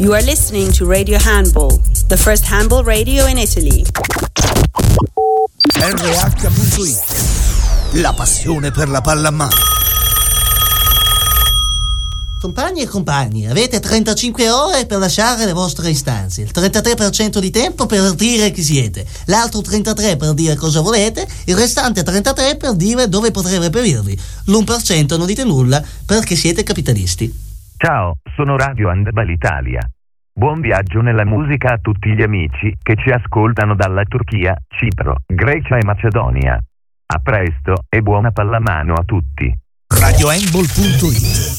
You are listening to Radio Handball, the first handball radio in Italy. RH.it, la passione per la palla a mano. Compagni e compagni, avete 35 ore per lasciare le vostre istanze, il 33% di tempo per dire chi siete, l'altro 33% per dire cosa volete, il restante 33% per dire dove potrei reperirvi, l'1% non dite nulla perché siete capitalisti. Ciao, sono Radio Handball Italia. Buon viaggio nella musica a tutti gli amici che ci ascoltano dalla Turchia, Cipro, Grecia e Macedonia. A presto e buona pallamano a tutti. RadioHandball.it